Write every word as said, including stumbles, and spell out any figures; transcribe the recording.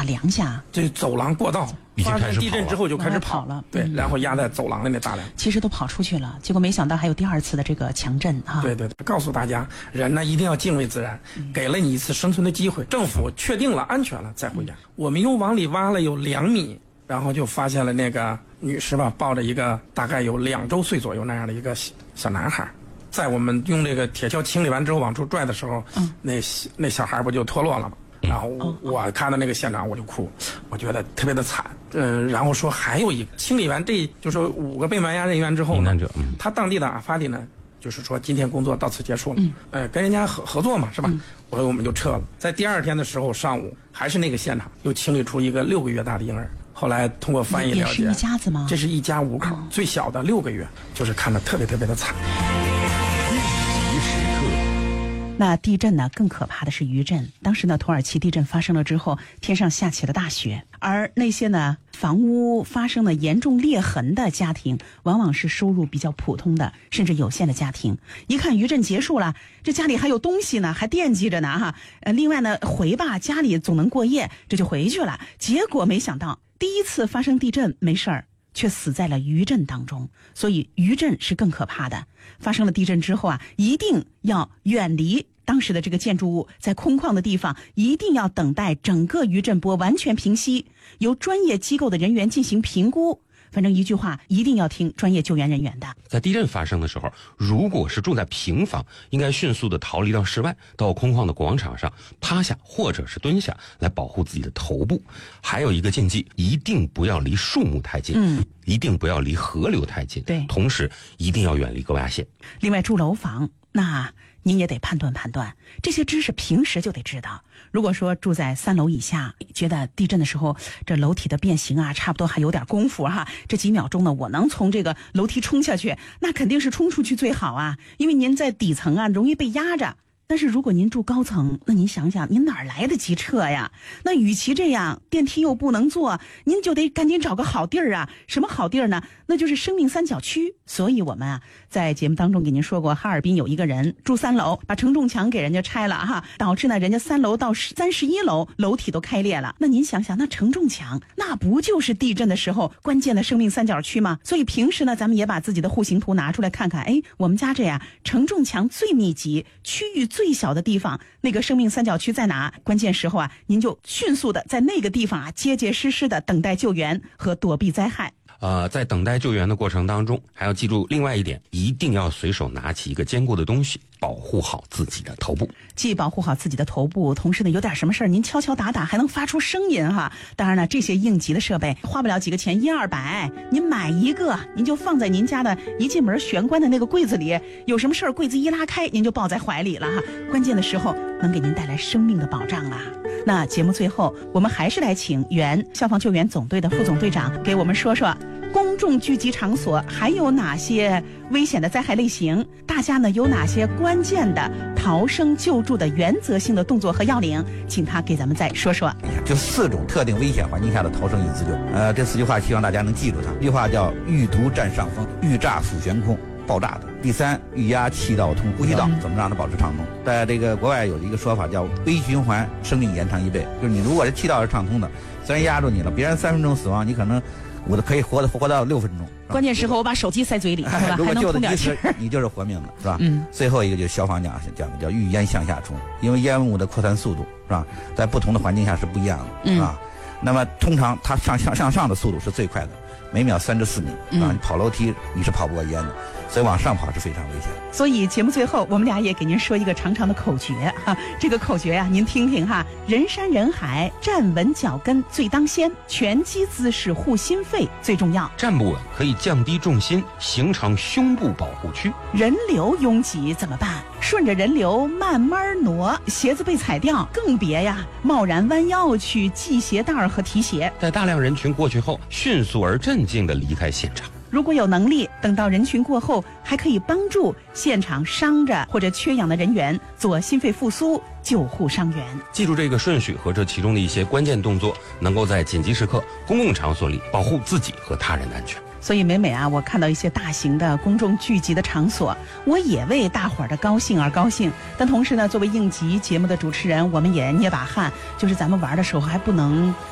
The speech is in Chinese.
大梁下， 这走廊过道发生地震之后就开始跑跑了， 对， 嗯、 然后压在走廊的那大梁， 其实都跑出去了，结果没想到还有第二次的这个强震啊！ 对对对，告诉大家，人呢一定要敬畏自然，嗯、给了你一次生存的机会，政府确定了安全了再回家。嗯、我们又往里挖了有两米，然后就发现了那个女士吧，抱着一个大概有两周岁左右那样的一个小男孩。在我们用这个铁锹清理完之后往出拽的时候，嗯、那那小孩不就脱落了吗？然后我我看到那个现场我就哭，我觉得特别的惨。嗯、呃，然后说还有一个清理完这就是五个被埋压人员之后呢，嗯、他当地的阿发地呢，就是说今天工作到此结束了，嗯、呃，跟人家合合作嘛，是吧？嗯、我说我们就撤了。在第二天的时候上午，还是那个现场又清理出一个六个月大的婴儿。后来通过翻译了解， 也是一家子吗？ 这是一家五口，哦、最小的六个月，就是看得特别特别的惨。 那地震呢，更可怕的是余震。当时呢，土耳其地震发生了之后，天上下起了大雪，而那些呢房屋发生了严重裂痕的家庭，往往是收入比较普通的，甚至有限的家庭。一看余震结束了，这家里还有东西呢，还惦记着呢哈。呃，另外呢，回吧，家里总能过夜，这就回去了。结果没想到，第一次发生地震没事儿，却死在了余震当中。所以余震是更可怕的。发生了地震之后啊，一定要远离当时的这个建筑物，在空旷的地方一定要等待整个余震波完全平息，由专业机构的人员进行评估。反正一句话，一定要听专业救援人员的。 在地震发生的时候，如果是住在平房，应该迅速的逃离到室外，到空旷的广场上趴下或者是蹲下来保护自己的头部。还有一个禁忌，一定不要离树木太近，嗯，一定不要离河流太近， 对， 同时一定要远离高压线。 另外住楼房，那您也得判断判断，这些知识平时就得知道。如果说住在三楼以下，觉得地震的时候这楼体的变形啊，差不多还有点功夫哈，这几秒钟呢，我能从这个楼梯冲下去，那肯定是冲出去最好啊，因为您在底层啊，容易被压着。但是如果您住高层，那您想想，您哪来得及撤呀？那与其这样，电梯又不能坐，您就得赶紧找个好地儿啊！什么好地儿呢？那就是生命三角区。所以我们啊，在节目当中给您说过，哈尔滨有一个人住三楼，把承重墙给人家拆了哈，导致呢人家三楼到三十一楼楼体都开裂了。那您想想，那承重墙那不就是地震的时候关键的生命三角区吗？所以平时呢，咱们也把自己的户型图拿出来看看，哎，我们家这样承重墙最密集，区域最小的地方，那个生命三角区在哪？关键时候啊，您就迅速的在那个地方啊，结结实实的等待救援和躲避灾害。 呃，在等待救援的过程当中，还要记住另外一点，一定要随手拿起一个坚固的东西，保护好自己的头部。 既保护好自己的头部，同时呢，有点什么事儿您敲敲打打还能发出声音哈。当然了，这些应急的设备花不了几个钱，一二百，您买一个，您就放在您家的一进门玄关的那个柜子里，有什么事儿柜子一拉开，您就抱在怀里了哈。关键的时候能给您带来生命的保障啊。那节目最后，我们还是来请原消防救援总队的副总队长给我们说说公众聚集场所还有哪些危险的灾害类型，大家呢有哪些关键的逃生救助的原则性的动作和要领，请他给咱们再说说。 就四种特定危险环境下的逃生与自救，呃，这四句话希望大家能记住它。一句话叫遇毒占上风，遇炸属悬空，爆炸的。第三，遇压气道通，呼吸道怎么让它保持畅通？在这个国外有一个说法叫微循环生命延长一倍，就是你如果这气道是畅通的，虽然压住你了，别人三分钟死亡，你可能我可以活的活到六分钟。 关键时候我把手机塞嘴里，是吧？ 如果救的及时，你就是活命的，是吧？ 嗯。 最后一个就是消防讲讲的叫遇烟向下冲，因为烟雾的扩散速度是吧，在不同的环境下是不一样的，是吧？嗯、那么通常它上向向上的速度是最快的，每秒三至四米，是吧？嗯、你跑楼梯你是跑不过烟的。所以往上跑是非常危险的。 所以节目最后，我们俩也给您说一个长长的口诀哈，这个口诀呀、啊，您听听哈：人山人海，站稳脚跟最当先，拳击姿势护心肺最重要。 站不稳可以降低重心，形成胸部保护区。 人流拥挤怎么办？顺着人流慢慢挪，鞋子被踩掉更别呀，贸然弯腰去系鞋带和提鞋。 在大量人群过去后，迅速而镇静地离开现场。 如果有能力，等到人群过后，还可以帮助现场伤着或者缺氧的人员做心肺复苏，救护伤员。 记住这个顺序和这其中的一些关键动作，能够在紧急时刻、公共场所里保护自己和他人的安全。 所以每每啊，我看到一些大型的公众聚集的场所，我也为大伙儿的高兴而高兴。但同时呢，作为应急节目的主持人，我们也捏把汗，就是咱们玩的时候还不能